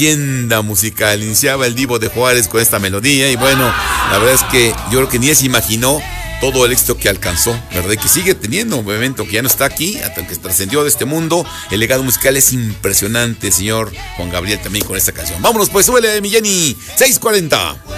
leyenda musical. Iniciaba el Divo de Juárez con esta melodía y bueno, la verdad es que yo creo que ni él se imaginó todo el éxito que alcanzó, ¿verdad? Y que sigue teniendo, obviamente, que ya no está aquí, hasta que trascendió de este mundo. El legado musical es impresionante, señor Juan Gabriel, también con esta canción. Vámonos pues, súbele, mi Jenny, 6:40.